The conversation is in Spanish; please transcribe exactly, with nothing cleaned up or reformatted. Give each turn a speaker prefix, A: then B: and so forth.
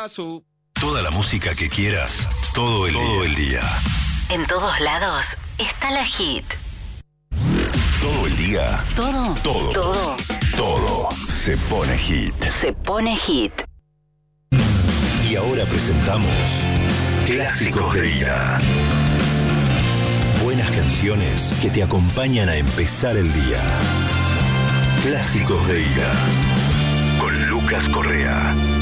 A: su...
B: Toda la música que quieras, todo el, todo el día.
C: En todos lados está la hit.
B: Todo el día.
C: Todo.
B: Todo.
C: Todo.
B: Todo se pone hit.
C: Se pone hit.
B: Y ahora presentamos Clásicos de Ira. Buenas canciones que te acompañan a empezar el día. Clásicos de Ira. Con Lucas Correa.